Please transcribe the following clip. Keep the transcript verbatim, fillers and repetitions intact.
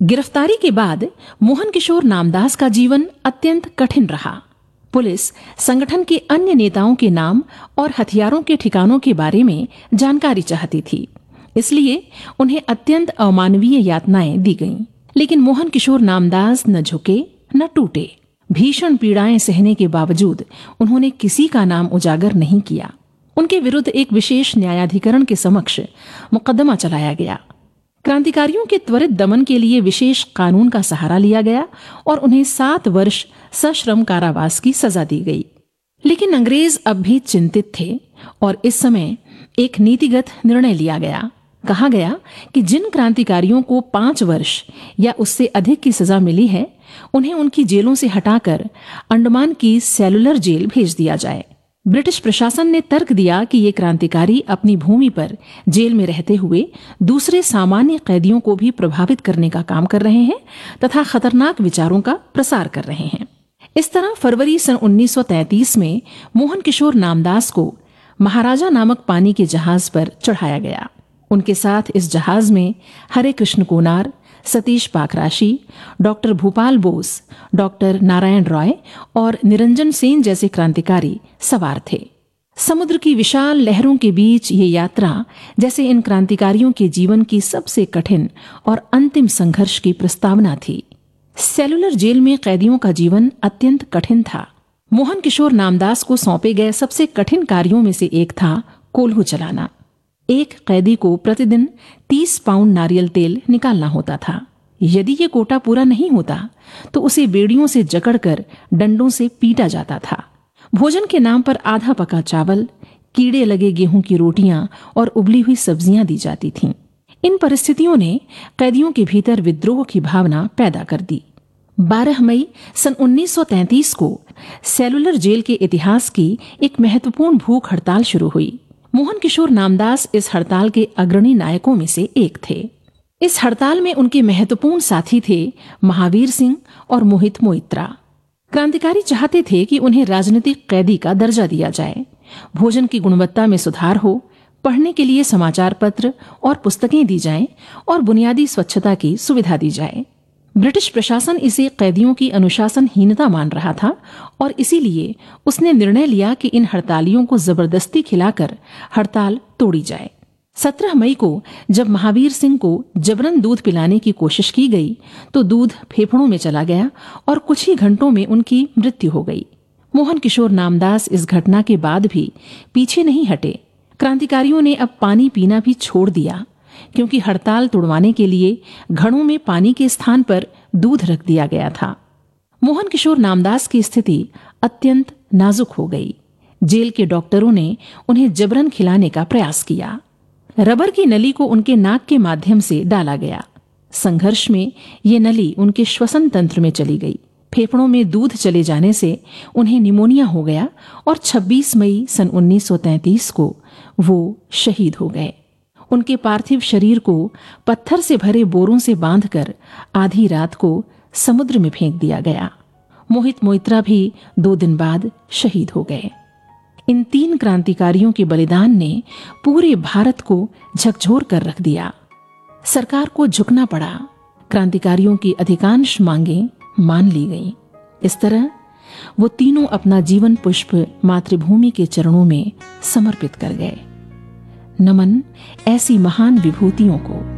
गिरफ्तारी के बाद मोहन किशोर नामदास का जीवन अत्यंत कठिन रहा। पुलिस संगठन के अन्य नेताओं के नाम और हथियारों के ठिकानों के बारे में जानकारी चाहती थी, इसलिए उन्हें अत्यंत अमानवीय यातनाएं दी गईं। लेकिन मोहन किशोर नामदास न झुके न टूटे। भीषण पीड़ाएं सहने के बावजूद उन्होंने किसी का नाम उजागर नहीं किया। उनके विरुद्ध एक विशेष न्यायाधिकरण के समक्ष मुकदमा चलाया गया। क्रांतिकारियों के त्वरित दमन के लिए विशेष कानून का सहारा लिया गया और उन्हें सात वर्ष सश्रम कारावास की सजा दी गई। लेकिन अंग्रेज अब भी चिंतित थे और इस समय एक नीतिगत निर्णय लिया गया। कहा गया कि जिन क्रांतिकारियों को पांच वर्ष या उससे अधिक की सजा मिली है, उन्हें उनकी जेलों से हटाकर अंडमान की सेलुलर जेल भेज दिया जाए। ब्रिटिश प्रशासन ने तर्क दिया कि ये क्रांतिकारी अपनी भूमि पर जेल में रहते हुए दूसरे सामान्य कैदियों को भी प्रभावित करने का काम कर रहे हैं तथा खतरनाक विचारों का प्रसार कर रहे हैं। इस तरह फरवरी सन उन्नीस सौ तैंतीस में मोहन किशोर नामदास को महाराजा नामक पानी के जहाज पर चढ़ाया गया। उनके साथ इस जहाज में हरे कृष्ण कोनार, सतीश पाकराशी, डॉक्टर भूपाल बोस, डॉक्टर नारायण रॉय और निरंजन सेन जैसे क्रांतिकारी सवार थे। समुद्र की विशाल लहरों के बीच ये यात्रा जैसे इन क्रांतिकारियों के जीवन की सबसे कठिन और अंतिम संघर्ष की प्रस्तावना थी। सेलुलर जेल में कैदियों का जीवन अत्यंत कठिन था। मोहन किशोर नामदास को सौंपे गए सबसे कठिन कार्यों में से एक था कोल्हू चलाना। एक कैदी को प्रतिदिन तीस पाउंड नारियल तेल निकालना होता था। यदि ये कोटा पूरा नहीं होता तो उसे बेड़ियों से जकड़कर डंडों से पीटा जाता था। भोजन के नाम पर आधा पका चावल, कीड़े लगे गेहूं की रोटियां और उबली हुई सब्जियां दी जाती थीं। इन परिस्थितियों ने कैदियों के भीतर विद्रोह की भावना पैदा कर दी। बारह मई सन उन्नीस सौ तैंतीस को सेलुलर जेल के इतिहास की एक महत्वपूर्ण भूख हड़ताल शुरू हुई। मोहन किशोर नामदास इस हड़ताल के अग्रणी नायकों में से एक थे। इस हड़ताल में उनके महत्वपूर्ण साथी थे महावीर सिंह और मोहित मोइत्रा। क्रांतिकारी चाहते थे कि उन्हें राजनीतिक कैदी का दर्जा दिया जाए, भोजन की गुणवत्ता में सुधार हो, पढ़ने के लिए समाचार पत्र और पुस्तकें दी जाएं और बुनियादी स्वच्छता की सुविधा दी जाए। ब्रिटिश प्रशासन इसे कैदियों की अनुशासनहीनता मान रहा था और इसीलिए उसने निर्णय लिया कि इन हड़तालियों को जबरदस्ती खिलाकर हड़ताल तोड़ी जाए। सत्रह मई को जब महावीर सिंह को जबरन दूध पिलाने की कोशिश की गई तो दूध फेफड़ों में चला गया और कुछ ही घंटों में उनकी मृत्यु हो गई। मोहन किशोर नामदास इस घटना के बाद भी पीछे नहीं हटे। क्रांतिकारियों ने अब पानी पीना भी छोड़ दिया, क्योंकि हड़ताल तोड़वाने के लिए घड़ों में पानी के स्थान पर दूध रख दिया गया था। मोहन किशोर नामदास की स्थिति अत्यंत नाजुक हो गई। जेल के डॉक्टरों ने उन्हें जबरन खिलाने का प्रयास किया। रबर की नली को उनके नाक के माध्यम से डाला गया। संघर्ष में ये नली उनके श्वसन तंत्र में चली गई। फेफड़ों में दूध चले जाने से उन्हें निमोनिया हो गया और छब्बीस मई सन उन्नीस सौ तैंतीस को वो शहीद हो गए। उनके पार्थिव शरीर को पत्थर से भरे बोरों से बांधकर आधी रात को समुद्र में फेंक दिया गया। मोहित मोइत्रा भी दो दिन बाद शहीद हो गए। इन तीन क्रांतिकारियों के बलिदान ने पूरे भारत को झकझोर कर रख दिया। सरकार को झुकना पड़ा। क्रांतिकारियों की अधिकांश मांगें मान ली गईं। इस तरह वो तीनों अपना जीवन पुष्प मातृभूमि के चरणों में समर्पित कर गए। नमन ऐसी महान विभूतियों को।